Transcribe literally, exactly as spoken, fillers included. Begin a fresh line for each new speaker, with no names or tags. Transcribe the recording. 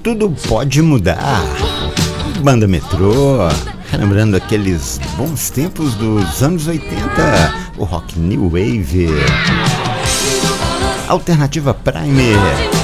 tudo pode mudar. Banda Metrô, lembrando aqueles bons tempos dos anos oitenta, o rock new wave. Alternativa Prime.